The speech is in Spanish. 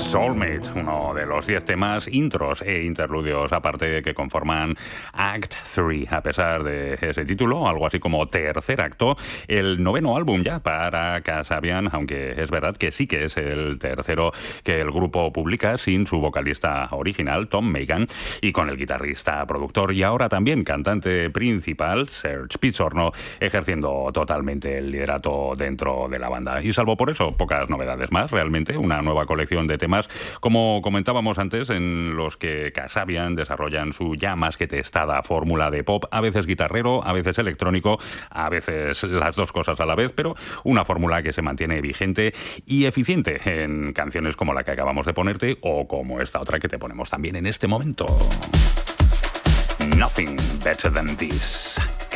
Soulmate, uno de los 10 temas, intros e interludios aparte que conforman Act 3. A pesar de ese título, algo así como tercer acto, el noveno álbum ya para Kasabian, aunque es verdad que sí que es el tercero que el grupo publica sin su vocalista original, Tom Megan, y con el guitarrista, productor y ahora también cantante principal, Serge Pizzorno, ejerciendo totalmente el liderato dentro de la banda. Y salvo por eso, pocas novedades más, realmente, una nueva colección de temas, como comentábamos antes, en los que Kasabian desarrollan su ya más que testada fórmula de pop, a veces guitarrero, a veces electrónico, a veces las dos cosas a la vez, pero una fórmula que se mantiene vigente y eficiente en canciones como la que acabamos de ponerte o como esta otra que te ponemos también en este momento. Nothing Better Than This.